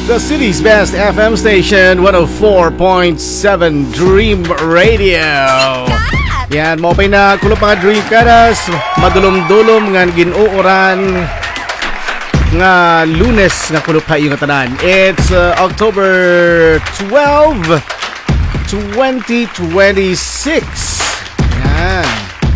The city's best FM station, 104.7 Dream Radio. Yan, mo na kulop mga Dream Kadas, madulom-dulom nga ginuuran nga Lunes nga kulop kayo nga tanan. It's October 12, 2026. Yan.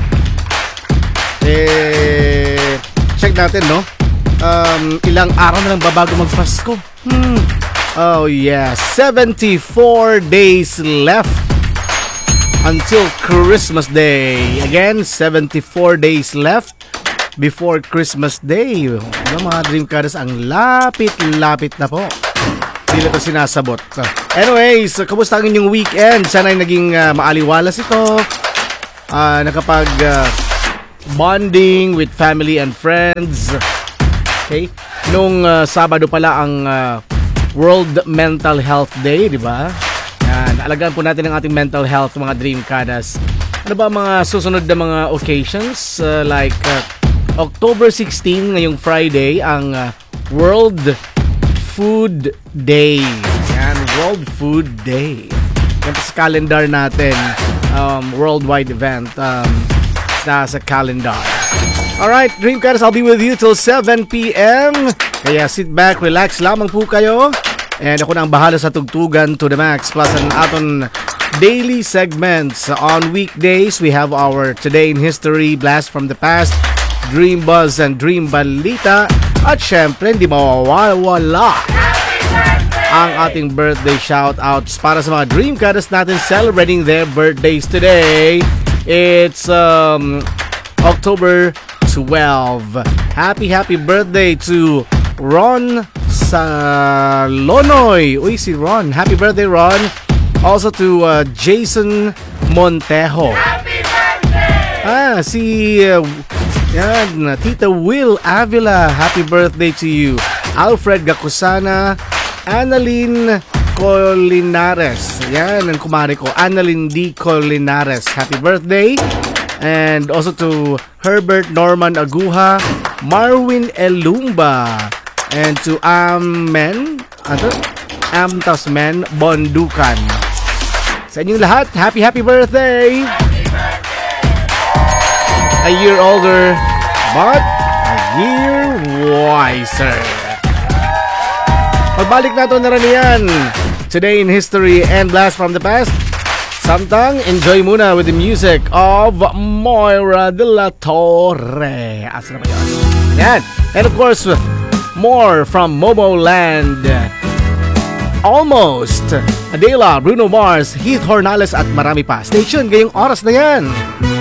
Check natin, no? Ilang araw na lang babago magpasko. Oh yeah, 74 days left until Christmas Day. Again, 74 days left before Christmas Day. Mga Dreamcaters, ang lapit-lapit na po. Hindi na ito sinasabot. Anyways, kamusta ang inyong weekend? Sana ay naging maaliwalas ito. Nakapag bonding with family and friends. Okay? Nung Sabado pala ang World Mental Health Day, di ba? Yan, alagaan po natin ang ating mental health, mga Dreamcadas. Ano ba mga susunod na mga occasions? Like October 16, ngayong Friday, ang World Food Day. Yan, World Food Day. Yan sa calendar natin. Worldwide event sa calendar. Alright, Dreamcaters, I'll be with you till 7 p.m. Kaya sit back, relax lamang po kayo. And ako na ang bahala sa tugtugan to the max. Plus ang aton daily segments. On weekdays, we have our Today in History, Blast from the Past, Dream Buzz and Dream Balita. At syempre, hindi mawawala ang ating birthday shoutouts para sa mga Dreamcaters natin celebrating their birthdays today. It's October 12. Happy birthday to Ron Salonoy. Uy, si Ron. Happy birthday, Ron. Also to Jason Montejo. Happy birthday! Yan, Tita Will Avila. Happy birthday to you. Alfred Gacusana. Annalyn Colinares. Yan, ang kumari ko. Annalyn D. Colinares. Happy birthday. And also to Herbert Norman Aguja, Marwin Elumba, and to Amtasmen Bondukan. Sa inyong lahat, happy birthday! Happy birthday! A year older, but a year wiser. Pagbalik natin na rin yan. Today in History and Blast from the Past. Samtang, enjoy muna with the music of Moira de la Torre. Asa na ba yun? Yan. And of course, more from Momoland. Almost. Adela, Bruno Mars, Heath Hornales at marami pa. Stay tuned, ngayong oras na yan.